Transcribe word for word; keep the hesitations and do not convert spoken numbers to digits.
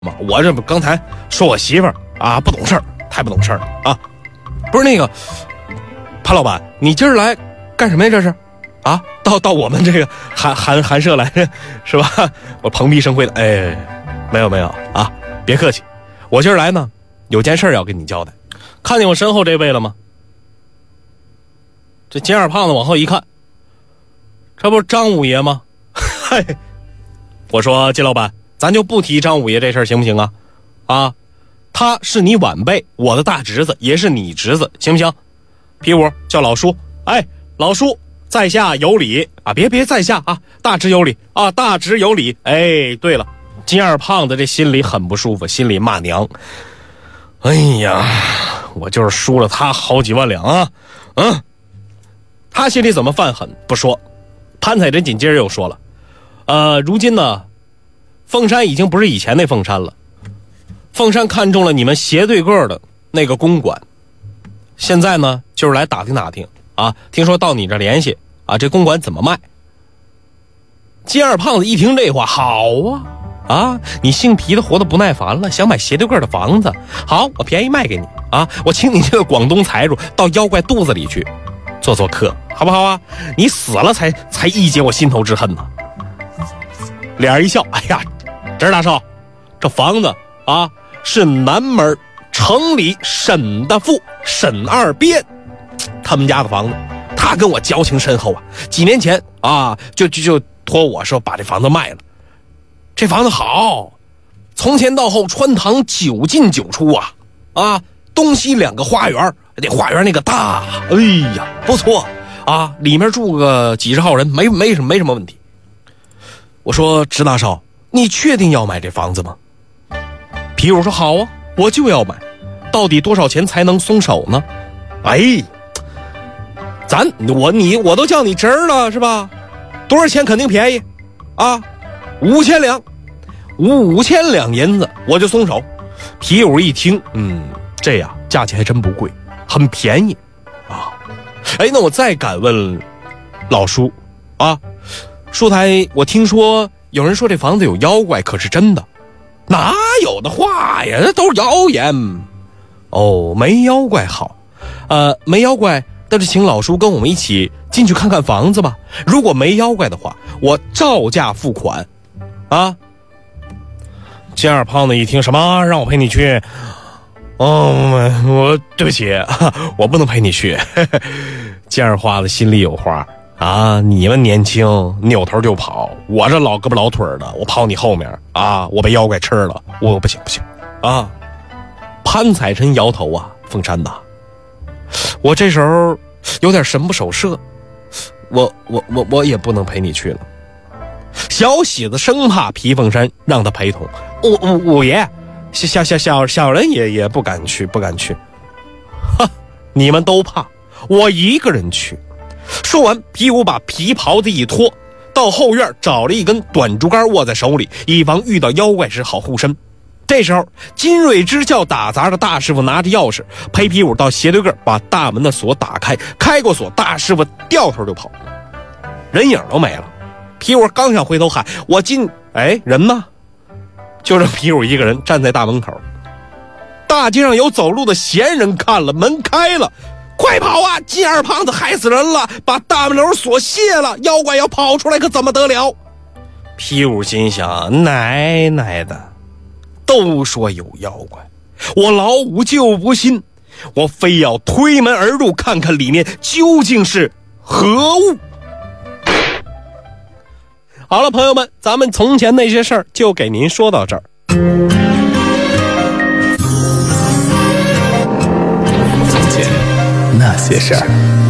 嘛，我这不刚才说我媳妇儿啊不懂事儿，太不懂事儿了啊！不是那个潘老板，你今儿来干什么呀？这是啊，到到我们这个韩韩韩社来是吧？我蓬荜生辉的，哎，没有没有啊，别客气，我今儿来呢有件事要跟你交代。看见我身后这位了吗？这金二胖子往后一看，这不是张五爷吗？嗨，我说金老板，咱就不提张五爷这事儿行不行啊？啊，他是你晚辈，我的大侄子，也是你侄子，行不行？皮五叫老叔，哎，老叔在下有礼啊！别别在下啊，大侄有礼啊，大侄有礼。哎，对了，金二胖子这心里很不舒服，心里骂娘。哎呀，我就是输了他好几万两啊！嗯，他心里怎么犯狠不说。潘彩珍紧接着又说了，呃，如今呢，凤山已经不是以前那凤山了，凤山看中了你们斜对个的那个公馆，现在呢就是来打听打听啊，听说到你这联系啊，这公馆怎么卖？金二胖子一听这话，好啊啊，你姓皮的活得不耐烦了，想买斜对个的房子，好，我便宜卖给你啊，我请你这个广东财主到妖怪肚子里去做做客，好不好啊？你死了才才一解我心头之恨呢。脸一笑，哎呀，这大少，这房子啊是南门城里沈大富沈二边他们家的房子，他跟我交情深厚啊，几年前啊就就就托我说把这房子卖了。这房子好，从前到后穿堂九进九出啊啊，东西两个花园，这花园那个大，哎呀不错啊，里面住个几十号人，没没什么没什么问题。我说直大少，你确定要买这房子吗？皮五说好啊，我就要买，到底多少钱才能松手呢？哎，咱我你我都叫你侄儿了是吧？多少钱肯定便宜啊，五千两，五五千两银子我就松手。皮五一听，嗯，这样价钱还真不贵，很便宜啊。哎，那我再敢问老叔啊，书台，我听说有人说这房子有妖怪，可是真的？哪有的话呀，那都是谣言。哦，没妖怪好，呃，没妖怪，那就请老叔跟我们一起进去看看房子吧。如果没妖怪的话，我照价付款。啊！金二胖子一听，什么让我陪你去？哦，我对不起，我不能陪你去。金二花子心里有话啊！你们年轻，扭头就跑，我这老胳膊老腿的，我跑你后面啊！我被妖怪吃了，我不行不行啊！潘彩臣摇头啊，凤山呐，我这时候有点神不守舍，我我我我也不能陪你去了。小喜子生怕皮凤山让他陪同，五五五爷，小小小小人也也不敢去，不敢去。哈，你们都怕，我一个人去。说完，皮五把皮袍子一脱，到后院找了一根短竹竿握在手里，以防遇到妖怪时好护身。这时候，金瑞支教打杂的大师傅拿着钥匙，陪皮五到斜对个把大门的锁打开，开过锁，大师傅掉头就跑，人影都没了。皮五刚想回头喊我进，哎，人呢？就这皮五一个人站在大门口。大街上有走路的闲人看了，门开了，快跑啊！金二胖子害死人了，把大门楼锁卸了，妖怪要跑出来可怎么得了？皮五心想，奶奶的，都说有妖怪，我老五就不信，我非要推门而入，看看里面究竟是何物。好了，朋友们，咱们从前那些事儿就给您说到这儿。 从前那些事儿。